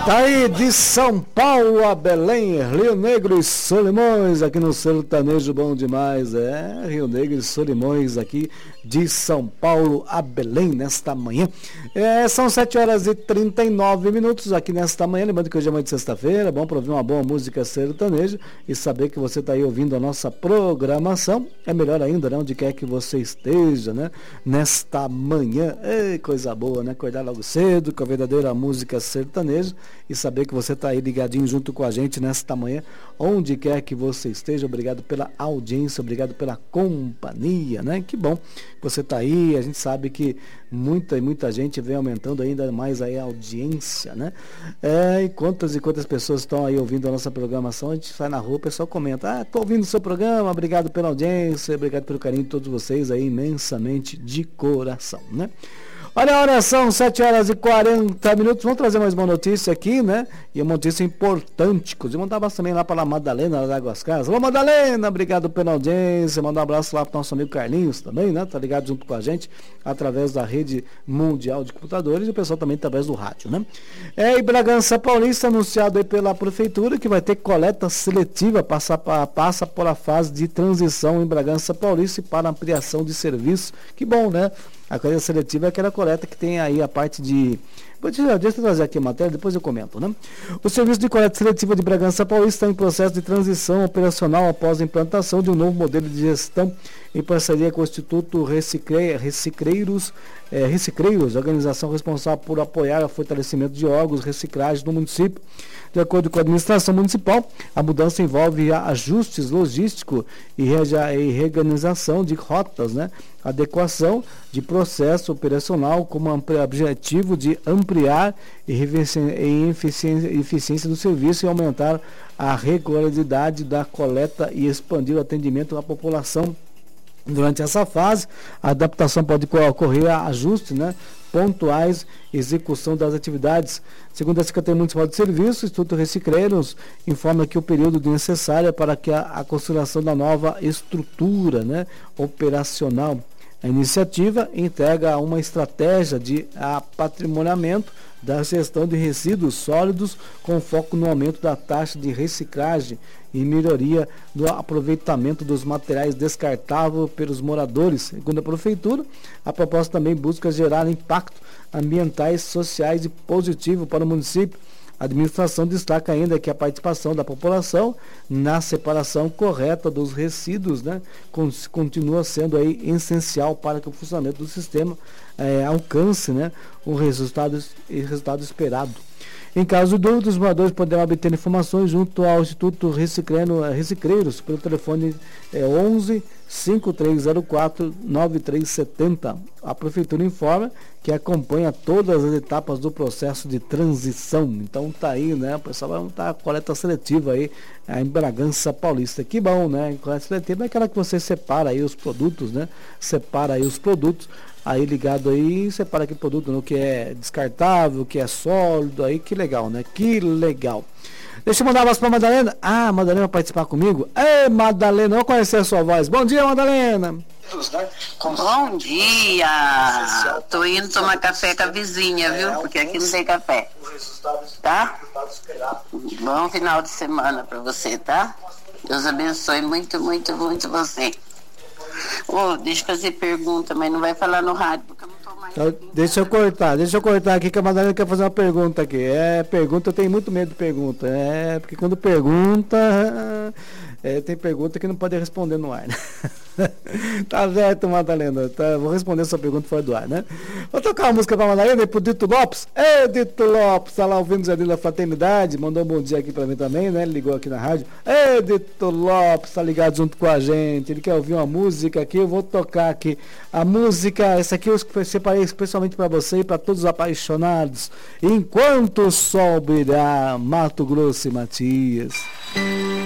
Tá aí de São Paulo a Belém, Rio Negro e Solimões, aqui no Sertanejo Bom Demais. Rio Negro e Solimões aqui de São Paulo a Belém nesta manhã. São 7h39 aqui nesta manhã, lembrando que hoje é manhã de sexta-feira, bom para ouvir uma boa música sertaneja e saber que você está aí ouvindo a nossa programação. É melhor ainda, né? Onde quer que você esteja, né? Nesta manhã. Ei, coisa boa, né? Acordar logo cedo com a verdadeira música sertaneja e saber que você está aí ligadinho junto com a gente nesta manhã, onde quer que você esteja. Obrigado pela audiência, obrigado pela companhia, né? Que bom que você está aí. A gente sabe que muita gente vem aumentando ainda mais aí a audiência, né? E quantas pessoas estão aí ouvindo a nossa programação. A gente sai na rua, o pessoal comenta: tô ouvindo o seu programa, obrigado pela audiência, obrigado pelo carinho de todos vocês aí, imensamente de coração, né? Olha a hora, são 7h40. Vamos trazer mais uma notícia aqui, né? E uma notícia importante. Inclusive, mandar um abraço também lá para a Madalena da Águas Casas. Alô, Madalena, obrigado pela audiência. Mandar um abraço lá para o nosso amigo Carlinhos também, né? Tá ligado junto com a gente através da rede mundial de computadores e o pessoal também através do rádio, né? E Bragança Paulista, anunciado aí pela prefeitura que vai ter coleta seletiva, passa por a fase de transição em Bragança Paulista e para ampliação de serviço. Que bom, né? A coleta seletiva é aquela coleta que tem aí a parte de... Deixa eu trazer aqui a matéria, depois eu comento, né? O serviço de coleta seletiva de Bragança Paulista está em processo de transição operacional após a implantação de um novo modelo de gestão em parceria com o Instituto Recicreiros, organização responsável por apoiar o fortalecimento de órgãos reciclagem no município. De acordo com a administração municipal, a mudança envolve ajustes logísticos e reorganização de rotas, né? Adequação de processo operacional como objetivo de ampliar e eficiência do serviço e aumentar a regularidade da coleta e expandir o atendimento à população. Durante essa fase, a adaptação pode ocorrer a ajustes, né, pontuais, execução das atividades. Segundo a Secretaria Municipal de Serviços, o Instituto Recicreiros informa que o período necessário para que a construção da nova estrutura, né, operacional. A iniciativa integra uma estratégia de patrimoniamento da gestão de resíduos sólidos com foco no aumento da taxa de reciclagem e melhoria do aproveitamento dos materiais descartáveis pelos moradores. Segundo a Prefeitura, a proposta também busca gerar impacto ambientais, sociais e positivo para o município. A administração destaca ainda que a participação da população na separação correta dos resíduos, né, continua sendo aí essencial para que o funcionamento do sistema alcance, né, o resultado esperado. Em caso de dúvida, os moradores poderão obter informações junto ao Instituto Recicreiros pelo telefone 11 5304 9370. A Prefeitura informa que acompanha todas as etapas do processo de transição. Então tá aí, né? O pessoal vai montar a coleta seletiva aí em Bragança Paulista. Que bom, né? A coleta seletiva é aquela que você separa aí os produtos, né? Separa aí os produtos. Aí ligado aí, separa aquele produto no que é descartável, que é sólido, aí que legal, né? Que legal. Deixa eu mandar um abraço pra Madalena. A Madalena vai participar comigo. Ei, Madalena, vou conhecer a sua voz. Bom dia, Madalena. Bom dia. Tô indo tomar café com a vizinha, viu? Porque aqui não tem café. Tá? Bom final de semana pra você, tá? Deus abençoe muito, muito, muito você. Deixa eu fazer pergunta, mas não vai falar no rádio, porque eu não tô mais... Deixa eu cortar aqui, que a Madalena quer fazer uma pergunta aqui. Pergunta, eu tenho muito medo de pergunta. Porque quando pergunta... tem pergunta que não pode responder no ar, né? Tá certo, Madalena. Vou responder sua pergunta fora do ar, né? Vou tocar uma música pra Madalena e pro Dito Lopes. Ei, Dito Lopes, tá lá ouvindo o Jardim da Fraternidade. Mandou um bom dia aqui pra mim também, né? Ele ligou aqui na rádio. Ei, Dito Lopes, tá ligado junto com a gente. Ele quer ouvir uma música aqui. Eu vou tocar aqui a música. Essa aqui eu separei especialmente pra você e pra todos os apaixonados. Enquanto o sol brilhar, Mato Grosso e Matias.